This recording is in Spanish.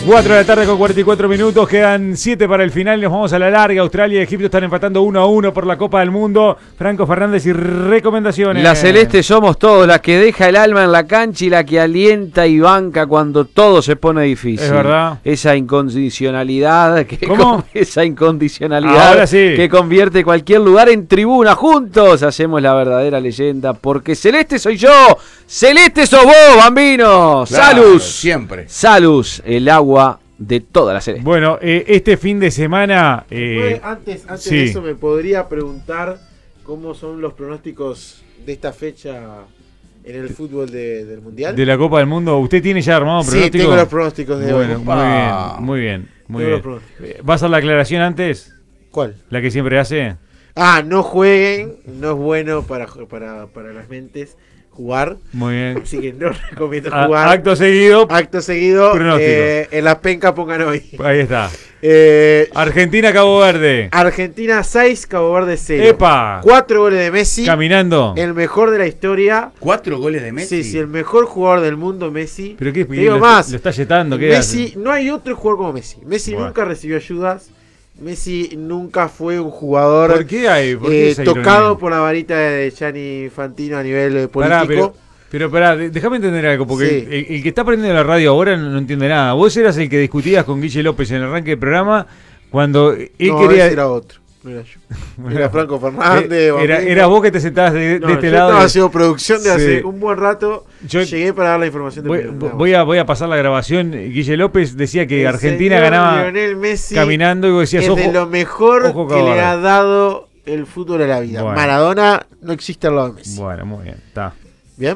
4 de la tarde con 44 minutos, quedan 7 para el final, nos vamos a la larga. Australia y Egipto están empatando 1-1 por la Copa del Mundo. Franco Fernández y recomendaciones. La celeste somos todos, la que deja el alma en la cancha y la que alienta y banca cuando todo se pone difícil. Es verdad. Esa incondicionalidad ¿Cómo? Esa incondicionalidad Ahora sí. que convierte cualquier lugar en tribuna. Juntos hacemos la verdadera leyenda, porque celeste soy yo, celeste sos vos, bambino. Claro, Salus. siempre. Salus, el agua de toda la celeste. Bueno, este fin de semana... Antes sí. de eso, ¿me podría preguntar cómo son los pronósticos de esta fecha en el fútbol del Mundial? de la Copa del Mundo, ¿usted tiene ya armado Sí, pronóstico? tengo los pronósticos de hoy. Bueno, muy bien. Tengo los pronósticos. ¿Va a hacer la aclaración antes? ¿Cuál? ¿La que siempre hace? No jueguen, no es bueno para las mentes jugar, Muy bien. así que no recomiendo jugar. Acto seguido, Acto seguido, Pronóstico. en la penca pongan hoy. ahí está. Argentina-Cabo Verde. Argentina 6, Cabo Verde 0. ¡Epa! 4 goles de Messi, Caminando. el mejor de la historia. 4 goles de Messi. Sí, el mejor jugador del mundo, Messi. ¿Pero qué? Te digo lo, más. ¿Lo está yetando? ¿Qué Messi, hace? no hay otro jugador como Messi. Messi Bueno. nunca recibió ayudas. Messi nunca fue un jugador ¿Por qué hay? ¿Por qué esa tocado ironía? por la varita de Gianni Infantino a nivel Pará, político. pero pará, déjame entender algo, porque Sí. el que está aprendiendo la radio ahora no entiende nada. Vos eras el que discutías con Guille López en el arranque del programa cuando él No, quería... ese era otro. No era yo. Era Franco Fernández. Era vos que te sentabas de No, este yo lado. estaba haciendo producción de Sí. hace un buen rato. Yo- Llegué para dar la información de Voy a pasar la grabación. Guille López decía que El Argentina señor ganaba Lionel Messi caminando y vos decías, es ojo, de lo mejor ojo, que le Cabo ha Verde. dado el fútbol a la vida. Bueno. Maradona no existe al lado de Messi. Bueno, muy bien, está.